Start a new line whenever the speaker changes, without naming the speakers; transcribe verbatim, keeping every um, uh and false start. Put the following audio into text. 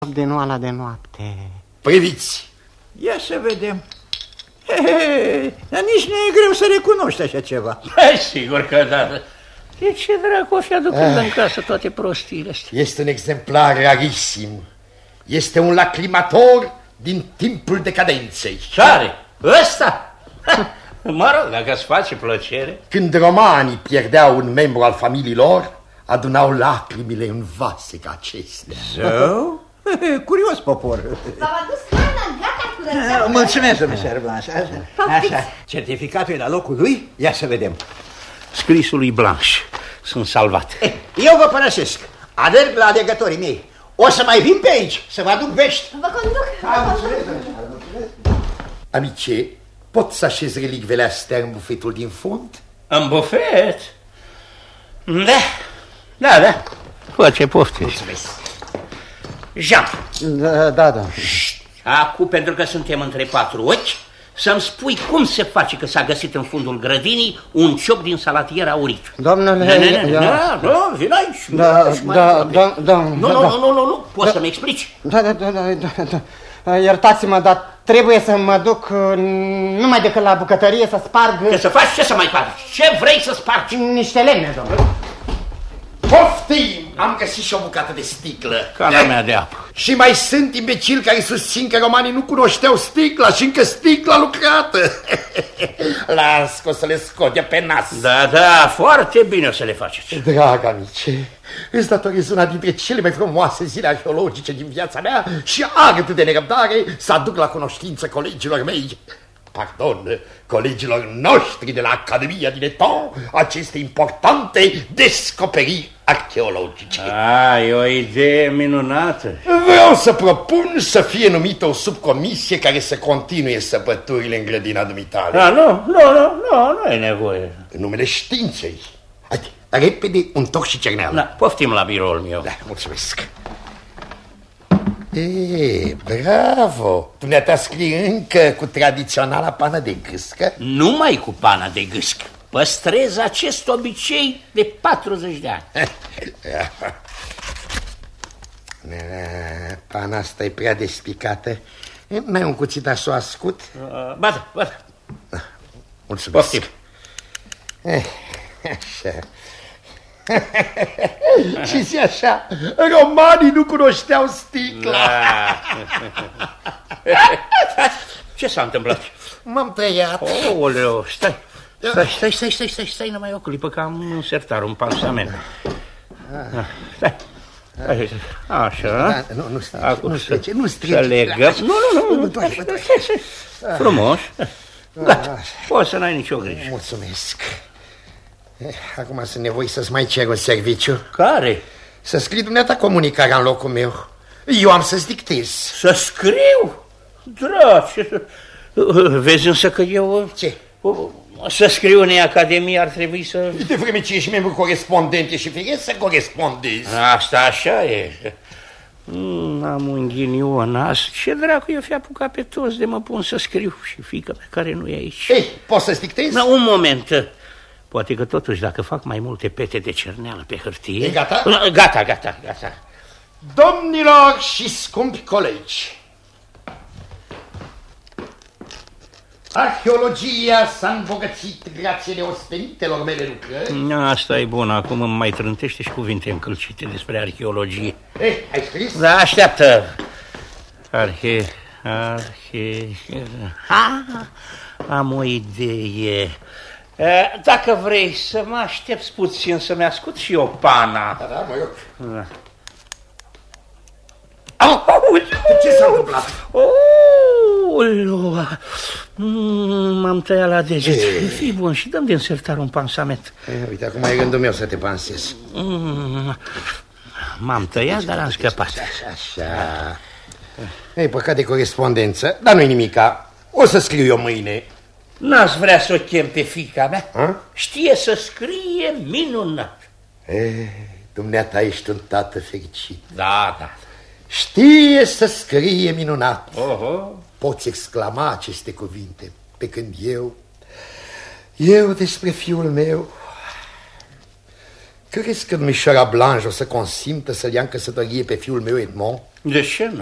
din oala de noapte.
Priviți!
Ia să vedem. He, he, dar nici nu e greu să recunoști așa ceva.
Hai, sigur că da. De ce dracu o fi aducând în casă toate prostiile astea?
Este un exemplar rarisim. Este un lacrimator din timpul decadenței.
Care? Ăsta? Mă rog, dacă îți face plăcere.
Când romanii pierdeau un membru al familiei lor, adunau lacrimile în vase ca acestea.
Zău? Curios popor.
V-am adus hrana, gata cu rățeaua.
Mulțumesc, domnișoară Blanche. Așa, așa, certificatul e la locul lui? Ia să vedem.
Scrisul lui Blanche. Sunt salvat.
Eh, eu vă părăsesc. Alerg la alegătorii mei. O să mai vin pe aici, să vă aduc vești.
Vă conduc, vă conduc.
Amice, pot să așez relicvele astea în bufetul din fund?
În bufet? Da, da, da. Fă ce poftești.
Mulțumesc.
Jean.
Da, da, da.
Acum, pentru că suntem între patru ochi, să-mi spui cum se face că s-a găsit în fundul grădinii un ciop din salatier aurit.
Domnule...
Da, da, da, vin aici.
Da, da, da, da.
Nu, nu, nu, nu, nu, nu, poți să-mi explici?
Da, da, da, da, da. Iertați-mă, dar trebuie să mă duc numai decât la bucătărie să sparg...
Ce să faci? Ce să mai faci? Ce vrei să spargi?
Niște lemne, domnule.
Poftim! Am găsit și o bucată de sticlă.
Cana mea de apă.
Și mai sunt imbecili care susțin că romanii nu cunoșteau sticla și încă sticla lucrată. Las că o să le scot de pe nas.
Da, da, foarte bine o să le faceți.
Dragă amice, îți datorez una dintre cele mai frumoase zile arheologice din viața mea și arăt de nerăbdare să aduc la cunoștință colegilor mei, pardon, colegilor noștri de la Academia din Eton, aceste importante descoperiri arheologice.
Ah, e o idee minunată.
Vreau să propun să fie numită o subcomisie care să continue săpăturile în grădina dumitale.
Ah, nu, nu, nu, nu, nu e nevoie.
În numele științei. Haide, repede un toc și cerneală.
Da, poftim la biroul meu.
Da, mulțumesc. E, bravo! Dumneata scrii încă cu tradiționala pană de gâscă?
Numai cu pana de gâscă. Păstrez acest obicei de patruzeci de ani.
Pana asta e prea despicată. N-ai un cuțit să o ascut?
Uh, ba da, ba da.
Mulțumesc.
Poftim.
Așa. Și zi așa, romanii nu cunoșteau sticla.
Da. Ce s-a întâmplat?
M-am tăiat.
Oleu, stai. Stai, stai, stai, stai, stai, stai numai o clipă, că am un sertar, un pansament. Stai. Așa.
Da, nu, nu strice, nu strice, nu strice.
Să legăm. Nu, nu, nu. Frumos. Gata, poți să n-ai nicio grijă.
Mulțumesc. Acum sunt nevoi să-ți mai cer un serviciu.
Care?
Să scrii dumneata comunicarea în locul meu. Eu am să-ți dictez.
Să scriu? Dragi, vezi însă că eu...
Ce?
Să scriu în Academie ar trebui să...
De vreme ce ești membru corespondent și firesc să corespondezi.
Asta așa e. N-am un ghiniu în nas. Ce dracu eu fi apucat pe toți de mă pun să scriu și fiica pe care nu e aici.
Ei, poți să-ți dictezi?
Da, un moment. Poate că totuși dacă fac mai multe pete de cerneală pe hârtie...
E gata?
Gata, gata, gata.
Domnilor și scumpi colegi, arheologia s-a îmbogățit grație neostenitelor mele lucrări.
Asta e bun, acum îmi mai trântește și cuvinte încălcite despre arheologie.
Eh, ai scris?
Da, așteaptă. Arhe... Arhe... Ha, am o idee. Dacă vrei să mă aștepți puțin să-mi ascult și eu pana.
Da, da, mă rog.
Da.
Ce s-a întâmplat?
M-am tăiat la deget. Fii bun și dăm din sertar un pansament.
E, uite, acum e rândul meu să te pansezi.
M-am tăiat, dar am scăpat.
Așa, așa. Ei, păcat de corespondență, dar nu-i nimica. O să scriu eu mâine.
N-ați vrea să o chem pe fiica mea?
A?
Știe să scrie minunat.
E, dumneata ești un tată fericit.
Da, da.
Știe să scrie minunat.
Oho.
Poți exclama aceste cuvinte, pe când eu, eu despre fiul meu, Crezi că domnișoara Blanche o să consimtă să-l ia în căsătorie pe fiul meu Edmond?
De ce nu?